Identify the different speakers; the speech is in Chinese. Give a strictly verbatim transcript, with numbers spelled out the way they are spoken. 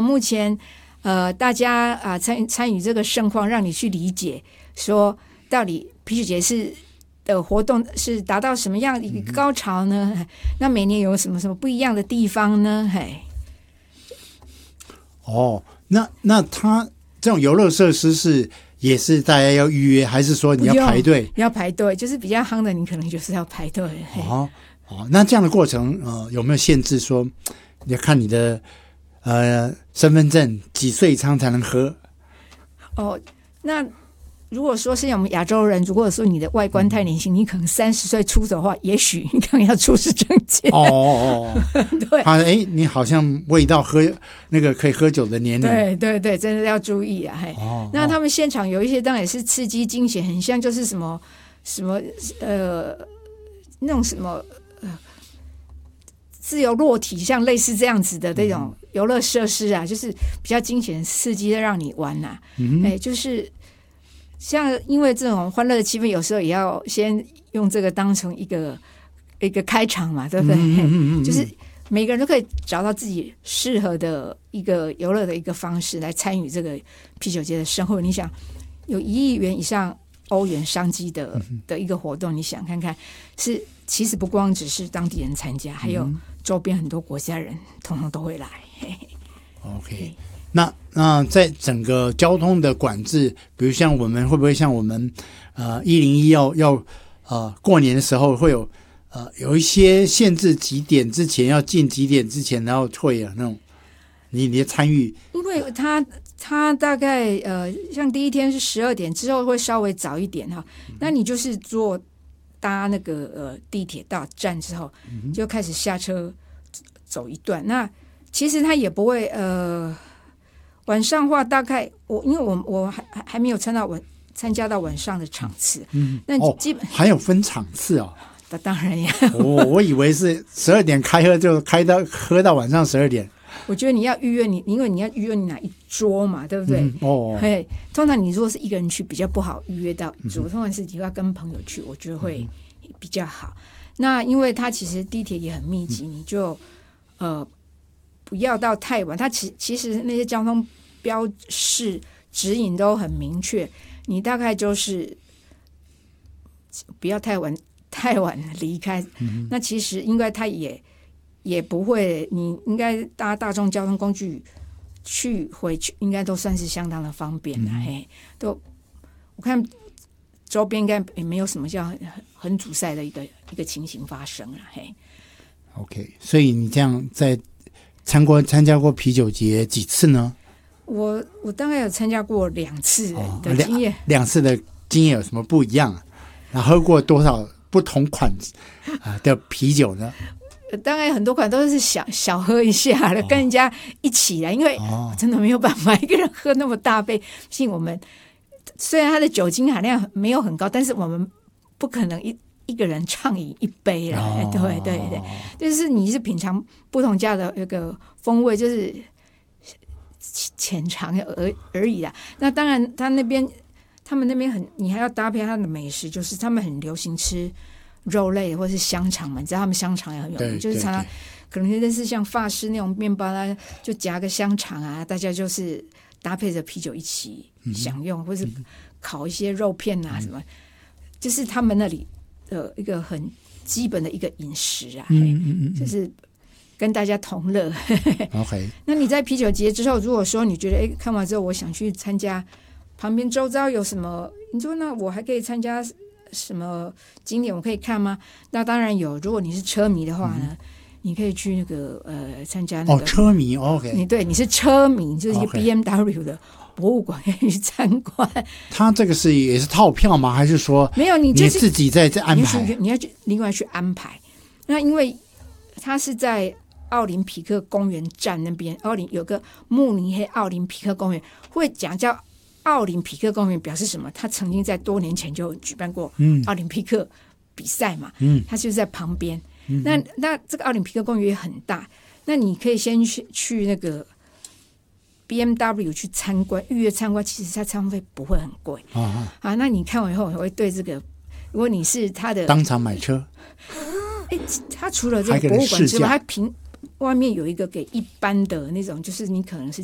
Speaker 1: 目前呃大家啊参参与这个盛况，让你去理解说到底啤酒节是的活动是达到什么样的一个高潮呢？嗯、那每年有什么什么不一样的地方呢？嘿，
Speaker 2: 哦，那那它这种游乐设施是也是大家要预约，还是说你要排队？
Speaker 1: 要排队，就是比较夯的，你可能就是要排队。
Speaker 2: 哦哦，那这样的过程呃有没有限制说？你要看你的呃身份证几岁以上才能喝？
Speaker 1: 哦，那如果说是我们亚洲人，如果说你的外观太年轻，你可能三十岁出头的话，也许你可能要出示证件。
Speaker 2: 哦哦哦，
Speaker 1: 对，
Speaker 2: 啊，哎，你好像未到喝那个可以喝酒的年龄。
Speaker 1: 对对对，真的要注意啊！嘿，哦、那他们现场有一些当然也是刺激惊险，很像就是什么什么呃那种什么。自由落体，像类似这样子的这种游乐设施啊，就是比较惊险刺激的让你玩呐、啊。嗯，哎，就是像因为这种欢乐的气氛，有时候也要先用这个当成一个一个开场嘛，对不对？嗯嗯嗯，就是每个人都可以找到自己适合的一个游乐的一个方式来参与这个啤酒节的生活。你想，有一亿元以上欧元商机的的一个活动，你想看看，是其实不光只是当地人参加，还有周边很多国家人统统都会来。嘿嘿
Speaker 2: OK， 那那在整个交通的管制，比如像我们会不会像我们呃一零一要要呃过年的时候会有呃有一些限制几点之前要进几点之前，然后会有那种你你的参与？
Speaker 1: 因为他他大概呃像第一天是十二点之后会稍微早一点哈，那你就是坐搭那个呃地铁到站之后，就开始下车走一段。那其实他也不会呃晚上的话，大概我因为我我还还没有参到晚参加到晚上的场次，嗯，那基本、
Speaker 2: 哦、还有分场次哦。
Speaker 1: 当然呀，
Speaker 2: 我我以为是十二点开喝就开到喝到晚上十二点。
Speaker 1: 我觉得你要预约你，因为你要预约你哪一桌嘛，对不对？
Speaker 2: 嗯、哦，
Speaker 1: 嘿，通常你如果是一个人去，比较不好预约到一桌，嗯、通常是你要跟朋友去，我觉得会比较好。嗯、那因为它其实地铁也很密集，嗯、你就呃不要到太晚。它其其实那些交通标示指引都很明确，你大概就是不要太晚太晚离开。嗯、那其实应该它也。也不会，你应该搭大众交通工具去回去，应该都算是相当的方便了。嗯、嘿，都我看周边应该也没有什么叫很很阻塞的一个一个情形发生了。嘿
Speaker 2: ，OK， 所以你这样在参过参加过啤酒节几次呢？
Speaker 1: 我我大概有参加过两次的经验，哦、
Speaker 2: 两, 两次的经验有什么不一样啊？然后喝过多少不同款啊的啤酒呢？
Speaker 1: 当然很多款都是小小喝一下的，跟人家一起来，因为真的没有办法一个人喝那么大杯。毕竟我们虽然它的酒精含量没有很高，但是我们不可能一一个人畅饮一杯了。哦、对对对，就是你是品尝不同家的那个风味，就是浅尝而而已啦。那当然，他那边他们那边很，你还要搭配他的美食，就是他们很流行吃肉类或是香肠嘛，你知道他们香肠也很有名，就是常常可能类似像法式那种面包啦，就夹个香肠啊，大家就是搭配着啤酒一起享用，嗯、或是烤一些肉片啊什么，嗯、就是他们那里的一个很基本的一个饮食啊，嗯嗯嗯、就是跟大家同乐。
Speaker 2: OK，
Speaker 1: 那你在啤酒节之后，如果说你觉得哎看完之后我想去参加，旁边周遭有什么？你说那我还可以参加什么景点我可以看吗？那当然有，如果你是车迷的话呢，嗯、你可以去那个呃参加那个
Speaker 2: 哦车迷 OK，
Speaker 1: 你对你是车迷，就是一个 B M W 的博物馆可以去参观。
Speaker 2: 他这个是也是套票吗？还是说
Speaker 1: 没有？你就是、
Speaker 2: 你自己在这安排？
Speaker 1: 你要去另外去安排。那因为它是在奥林匹克公园站那边，奥林有个慕尼黑奥林匹克公园，会讲叫奥林匹克公园表示什么？他曾经在多年前就举办过奥林匹克比赛嘛，嗯，他就是在旁边。嗯、那那这个奥林匹克公园也很大，那你可以先去去那个 B M W 去参观，预约参观，其实它参观费不会很贵啊。啊，那你看完以后，我会对这个，如果你是他的
Speaker 2: 当场买车，
Speaker 1: 哎，他除了这个博物馆之外，他平外面有一个给一般的那种，就是你可能是